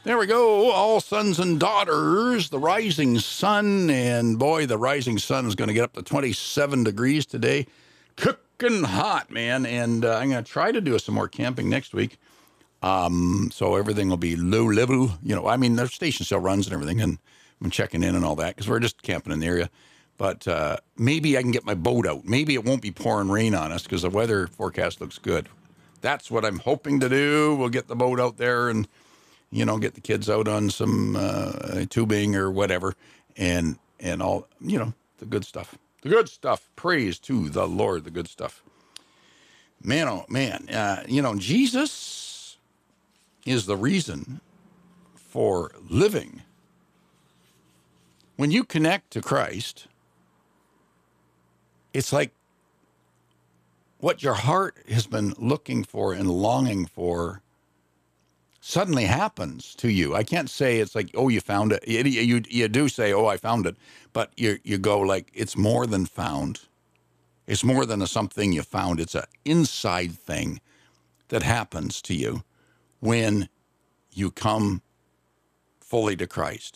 There we go. All sons and daughters, the rising sun. And boy, the rising sun is going to get up to 27 degrees today. Cooking hot, man. And I'm going to try to do some more camping next week. So everything will be low level. You know, I mean, the station still runs and everything. And I'm checking in and all that because we're just camping in the area. But maybe I can get my boat out. Maybe it won't be pouring rain on us because the weather forecast looks good. That's what I'm hoping to do. We'll get the boat out there and, you know, get the kids out on some tubing or whatever and all, you know, the good stuff. The good stuff. Praise to the Lord, the good stuff. Man, oh, man. You know, Jesus is the reason for living. When you connect to Christ, it's like what your heart has been looking for and longing for suddenly happens to you. I can't say it's like, oh, you found it. You do say, oh, I found it. But you go like, it's more than found. It's more than something you found. It's an inside thing that happens to you when you come fully to Christ.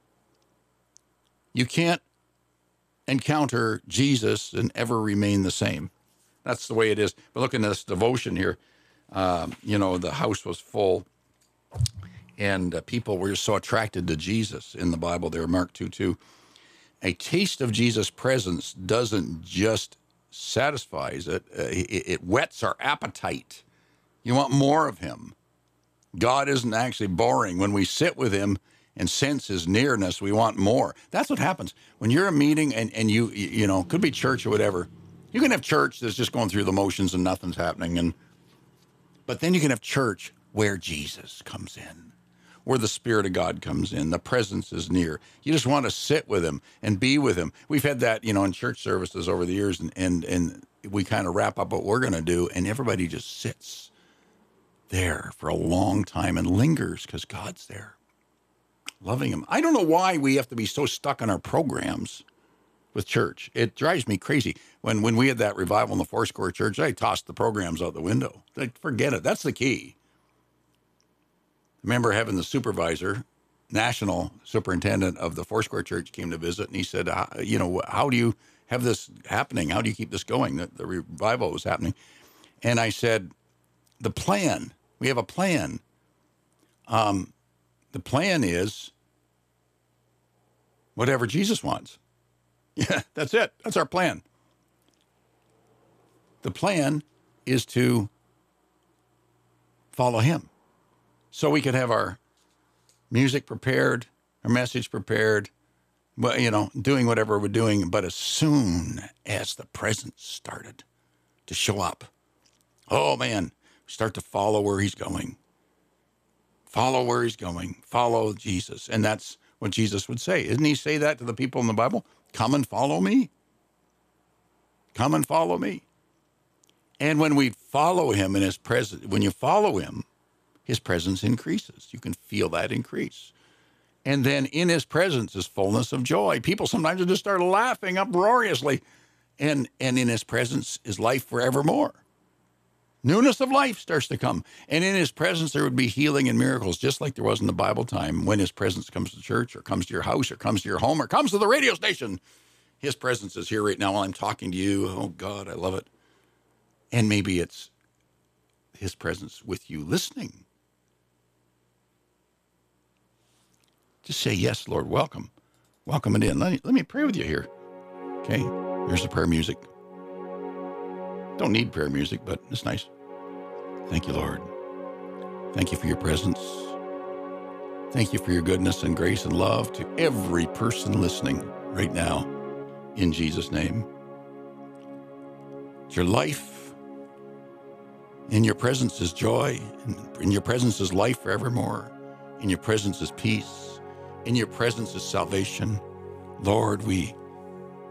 You can't encounter Jesus and ever remain the same. That's the way it is. But look at this devotion here. You know, the house was full. And people were just so attracted to Jesus in the Bible there, Mark 2:2. A taste of Jesus' presence doesn't just satisfy it, it whets our appetite. You want more of him. God isn't actually boring. When we sit with him and sense his nearness, we want more. That's what happens. When you're a meeting and you know, could be church or whatever, you can have church that's just going through the motions and nothing's happening. But then you can have church where Jesus comes in, where the Spirit of God comes in, the presence is near. You just want to sit with him and be with him. We've had that, you know, in church services over the years, and we kind of wrap up what we're going to do, and everybody just sits there for a long time and lingers because God's there, loving him. I don't know why we have to be so stuck on our programs with church. It drives me crazy. When we had that revival in the Foursquare Church, I tossed the programs out the window. Like, forget it. That's the key. I remember having the supervisor, national superintendent of the Foursquare Church came to visit, and he said, you know, how do you have this happening? How do you keep this going? The revival was happening. And I said, the plan, we have a plan. The plan is whatever Jesus wants. Yeah, that's it. That's our plan. The plan is to follow him. So we could have our music prepared, our message prepared, well, you know, doing whatever we're doing. But as soon as the presence started to show up, oh man, start to follow where he's going. Follow where he's going. Follow Jesus. And that's what Jesus would say. Didn't he say that to the people in the Bible? Come and follow me. Come and follow me. And when we follow him in his presence, when you follow him, his presence increases. You can feel that increase. And then in his presence is fullness of joy. People sometimes will just start laughing uproariously. And in his presence is life forevermore. Newness of life starts to come. And in his presence, there would be healing and miracles, just like there was in the Bible time when his presence comes to church or comes to your house or comes to your home or comes to the radio station. His presence is here right now while I'm talking to you. Oh, God, I love it. And maybe it's his presence with you listening. Just say, yes, Lord, welcome. Welcome it in. Let me pray with you here. Okay, here's the prayer music. Don't need prayer music, but it's nice. Thank you, Lord. Thank you for your presence. Thank you for your goodness and grace and love to every person listening right now, in Jesus' name. Your life, in your presence is joy, in your presence is life forevermore, in your presence is peace, in your presence is salvation. Lord, we